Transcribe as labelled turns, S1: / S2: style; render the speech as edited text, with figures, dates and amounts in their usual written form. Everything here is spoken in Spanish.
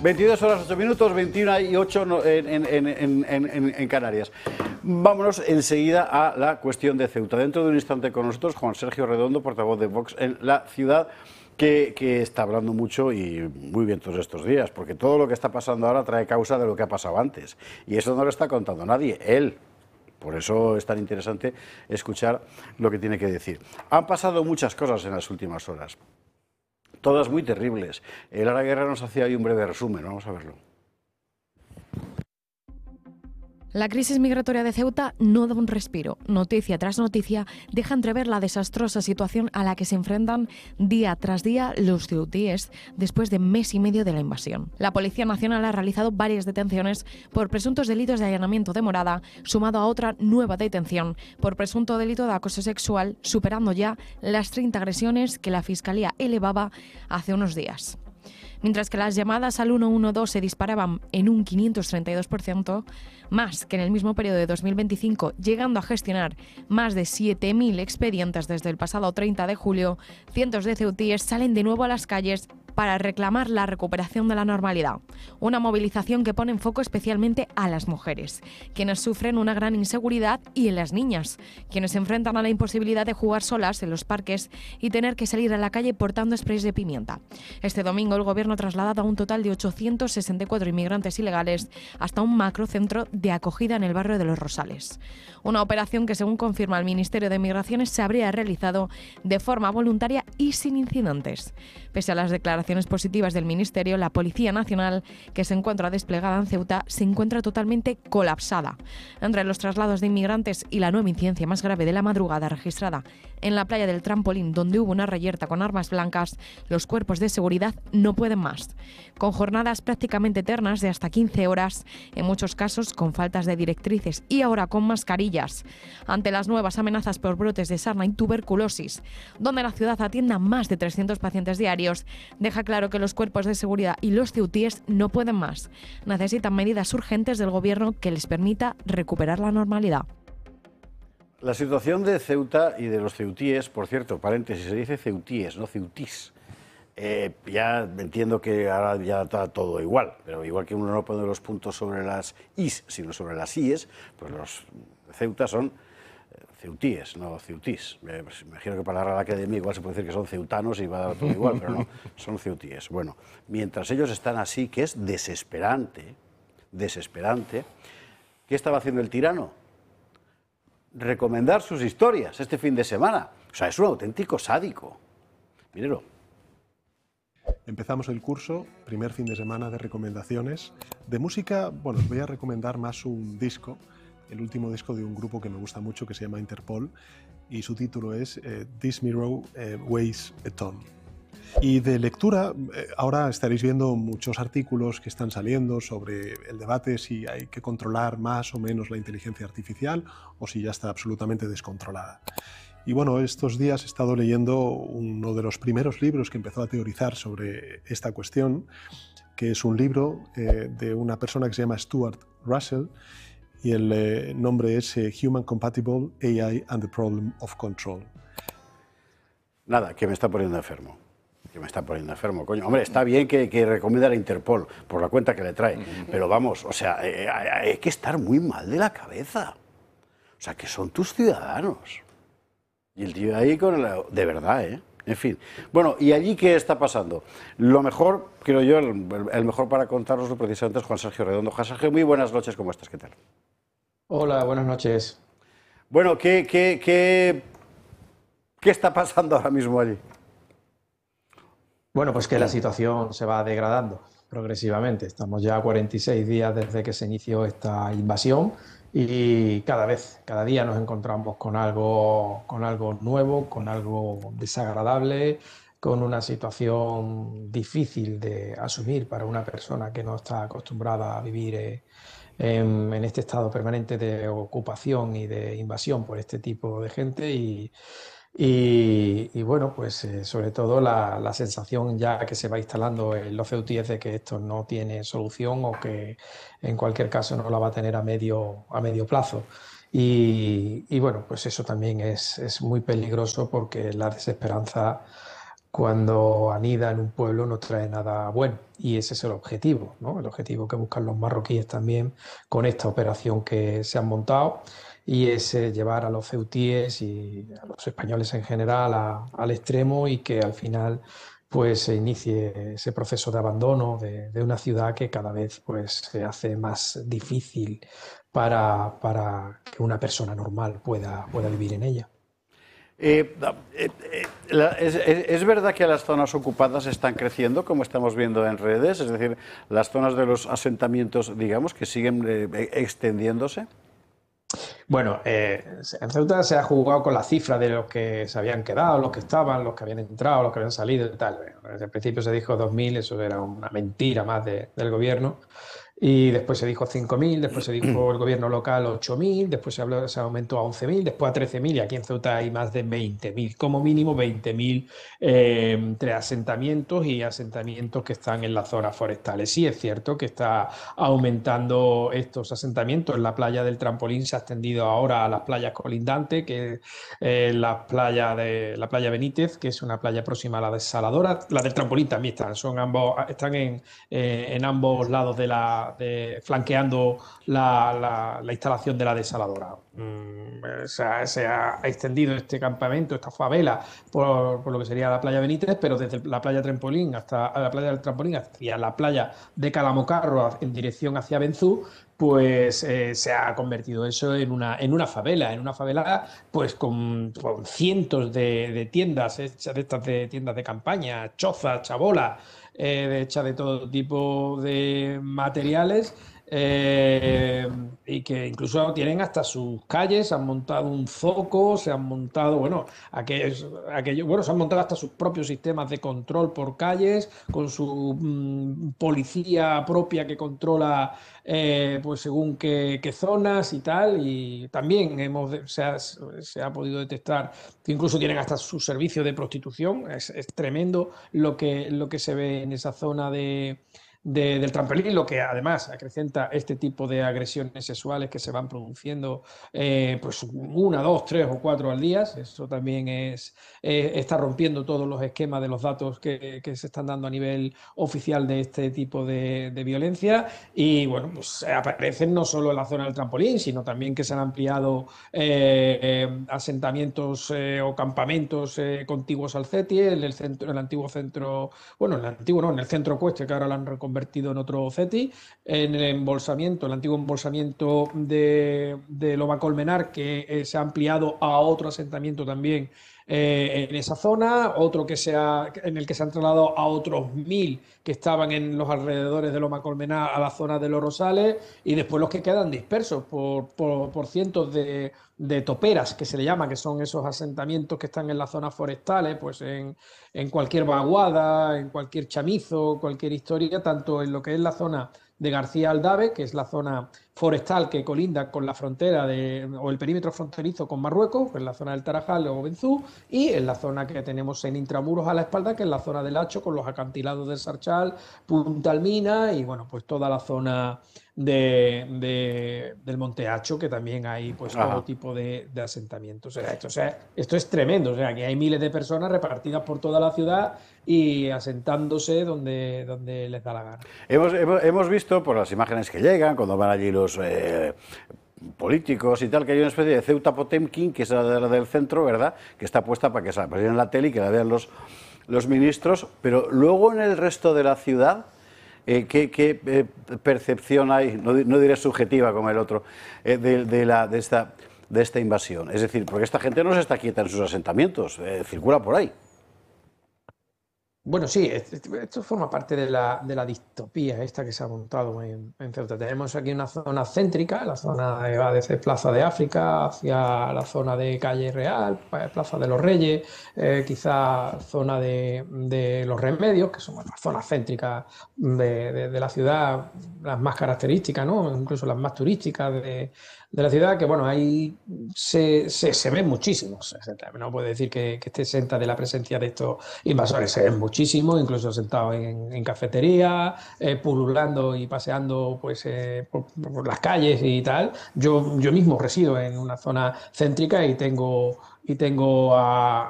S1: 22 horas 8 minutos, 21 y 8 en Canarias. Vámonos enseguida a la cuestión de Ceuta. Dentro de un instante con nosotros Juan Sergio Redondo, portavoz de Vox en la ciudad, que está hablando mucho y muy bien todos estos días, porque todo lo que está pasando ahora trae causa de lo que ha pasado antes. Y eso no lo está contando nadie, él. Por eso es tan interesante escuchar lo que tiene que decir. Han pasado muchas cosas en las últimas horas, todas muy terribles. Lara Guerra nos hacía ahí un breve resumen, vamos a verlo.
S2: La crisis migratoria de Ceuta no da un respiro. Noticia tras noticia deja entrever la desastrosa situación a la que se enfrentan día tras día los ceutíes después de mes y medio de la invasión. La Policía Nacional ha realizado varias detenciones por presuntos delitos de allanamiento de morada, sumado a otra nueva detención por presunto delito de acoso sexual, superando ya las 30 agresiones que la Fiscalía elevaba hace unos días. Mientras que las llamadas al 112 se disparaban en un 532%, más que en el mismo periodo de 2025, llegando a gestionar más de 7.000 expedientes desde el pasado 30 de julio, cientos de ceutíes salen de nuevo a las calles para reclamar la recuperación de la normalidad. Una movilización que pone en foco especialmente a las mujeres, quienes sufren una gran inseguridad, y en las niñas, quienes se enfrentan a la imposibilidad de jugar solas en los parques y tener que salir a la calle portando sprays de pimienta. Este domingo el Gobierno ha trasladado a un total de 864 inmigrantes ilegales hasta un macrocentro de acogida en el barrio de Los Rosales. Una operación que, según confirma el Ministerio de Migraciones, se habría realizado de forma voluntaria y sin incidentes. Pese a las declaraciones positivas del Ministerio, la Policía Nacional, que se encuentra desplegada en Ceuta, se encuentra totalmente colapsada. Entre los traslados de inmigrantes y la nueva incidencia más grave de la madrugada registrada en la playa del Trampolín, donde hubo una reyerta con armas blancas, los cuerpos de seguridad no pueden más. Con jornadas prácticamente eternas de hasta 15 horas, en muchos casos con faltas de directrices y ahora con mascarillas. Ante las nuevas amenazas por brotes de sarna y tuberculosis, donde la ciudad atiende a más de 300 pacientes diarios, deja claro que los cuerpos de seguridad y los ceutíes no pueden más. Necesitan medidas urgentes del Gobierno que les permita recuperar la normalidad.
S1: La situación de Ceuta y de los ceutíes, por cierto, paréntesis, se dice ceutíes, no ceutís. Ya entiendo que ahora ya está todo igual, pero igual que uno no pone los puntos sobre las is, sino sobre las ies, pues los Ceuta son ceutíes, no ceutís. Me imagino que para la academia igual se puede decir que son ceutanos y va a dar todo igual, pero no, son ceutíes. Bueno, mientras ellos están así, que es desesperante, ¿qué estaba haciendo el tirano? Recomendar sus historias este fin de semana. O sea, es un auténtico sádico. Mírelo.
S3: Empezamos el curso, primer fin de semana de recomendaciones. De música, bueno, os voy a recomendar más un disco, el último disco de un grupo que me gusta mucho que se llama Interpol, y su título es This Mirror Weighs a Ton. Y de lectura, ahora estaréis viendo muchos artículos que están saliendo sobre el debate si hay que controlar más o menos la inteligencia artificial o si ya está absolutamente descontrolada. Y bueno, estos días he estado leyendo uno de los primeros libros que empezó a teorizar sobre esta cuestión, que es un libro de una persona que se llama Stuart Russell, y el nombre es Human Compatible AI and the Problem of Control.
S1: Nada, que me está poniendo enfermo. Coño. Hombre, está bien que recomienda a Interpol por la cuenta que le trae, pero vamos, o sea, hay que estar muy mal de la cabeza. O sea, que son tus ciudadanos. Y el tío ahí con el... De verdad, ¿eh? En fin. Bueno, ¿y allí qué está pasando? Lo mejor, creo yo, el mejor para contarnoslo precisamente es Juan Sergio Redondo. Juan Sergio, muy buenas noches, ¿cómo estás? ¿Qué tal?
S4: Hola, buenas noches.
S1: Bueno, ¿qué está pasando ahora mismo allí?
S4: Bueno, pues que la situación se va degradando progresivamente. Estamos ya a 46 días desde que se inició esta invasión y cada día nos encontramos con algo nuevo, con algo desagradable, con una situación difícil de asumir para una persona que no está acostumbrada a vivir en este estado permanente de ocupación y de invasión por este tipo de gente y bueno, pues sobre todo la sensación ya que se va instalando en los ceutíes de que esto no tiene solución o que en cualquier caso no la va a tener a medio plazo. Y bueno, pues eso también es muy peligroso porque la desesperanza cuando anida en un pueblo no trae nada bueno. Y ese es el objetivo, ¿no? El objetivo que buscan los marroquíes también con esta operación que se han montado y es llevar a los ceutíes y a los españoles en general al extremo y que al final pues se inicie ese proceso de abandono de una ciudad que cada vez pues se hace más difícil para que una persona normal pueda vivir en ella.
S1: ¿Es verdad que las zonas ocupadas están creciendo, como estamos viendo en redes? Es decir, las zonas de los asentamientos, digamos, que siguen extendiéndose.
S4: Bueno, en Ceuta se ha jugado con la cifra de los que se habían quedado, los que estaban, los que habían entrado, los que habían salido y tal. Bueno, desde el principio se dijo 2.000, eso era una mentira más del gobierno. Y después se dijo 5.000, después se dijo el gobierno local 8.000, después se aumentó a 11.000, después a 13.000 y aquí en Ceuta hay más de 20.000, como mínimo 20.000 entre asentamientos y asentamientos que están en las zonas forestales. Sí es cierto que está aumentando estos asentamientos. En la playa del Trampolín se ha extendido ahora a las playas colindantes, que es la playa Benítez, que es una playa próxima a la desaladora. La del Trampolín también están en ambos lados flanqueando la instalación de la desaladora. Se ha extendido este campamento, esta favela, por lo que sería la playa Benítez, pero desde la playa Trampolín hasta la playa del Trampolín hacia la playa de Calamocarro en dirección hacia Benzú, pues se ha convertido eso en una favela pues con cientos de tiendas hechas de estas de tiendas de campaña, chozas, chabolas, hechas de todo tipo de materiales. Y que incluso tienen hasta sus calles, han montado un zoco, se han montado, bueno, se han montado hasta sus propios sistemas de control por calles, con su policía propia que controla pues según qué zonas y tal, y también se ha podido detectar que incluso tienen hasta su servicio de prostitución. Es tremendo lo que se ve en esa zona del trampolín, lo que además acrecenta este tipo de agresiones sexuales que se van produciendo pues 1, 2, 3 o 4 al día. Eso también está rompiendo todos los esquemas de los datos que se están dando a nivel oficial de este tipo de violencia. Y bueno, pues aparecen no solo en la zona del trampolín, sino también que se han ampliado asentamientos o campamentos contiguos al CETI, en el antiguo centro, bueno, en el antiguo no, en el centro Ecuestre, que ahora lo han reconvertido en otro CETI, en el antiguo embolsamiento de Loma Colmenar, que se ha ampliado a otro asentamiento también en esa zona, otro en el que se han trasladado a otros 1.000 que estaban en los alrededores de Loma Colmenar a la zona de Los Rosales, y después los que quedan dispersos por cientos de toperas, que se le llama, que son esos asentamientos que están en las zonas forestales, pues en cualquier vaguada, en cualquier chamizo, cualquier historia, tanto en lo que es la zona de García Aldave, que es la zona forestal que colinda con la frontera o el perímetro fronterizo con Marruecos, que es la zona del Tarajal o Benzú, y en la zona que tenemos en Intramuros a la espalda, que es la zona del Hacho, con los acantilados del Sarchal, Punta Almina y bueno, pues toda la zona del Monte Hacho, que también hay pues todo tipo de asentamientos. Esto es tremendo, o sea, que hay miles de personas repartidas por toda la ciudad y asentándose donde les da la gana.
S1: Hemos visto por las imágenes que llegan, cuando van allí los políticos y tal, que hay una especie de Ceuta Potemkin, que es la del centro, ¿verdad?, que está puesta para que se la en la tele y que la vean los ministros, pero luego en el resto de la ciudad, ¿qué percepción hay, no diré subjetiva como el otro, de esta invasión? Es decir, porque esta gente no se está quieta en sus asentamientos, circula por ahí.
S4: Bueno, sí, esto forma parte de la distopía esta que se ha montado en Ceuta. Tenemos aquí una zona céntrica, la zona que va desde Plaza de África hacia la zona de Calle Real, Plaza de los Reyes, quizá zona de Los Remedios, que son las zonas céntricas de la ciudad, las más características, ¿no? Incluso las más turísticas de la ciudad, que bueno, ahí se ven muchísimos. No puedo decir que esté exenta de la presencia de estos invasores, se ven muchísimos, incluso sentados en cafeterías, pululando y paseando pues por las calles y tal. Yo mismo resido en una zona céntrica y tengo a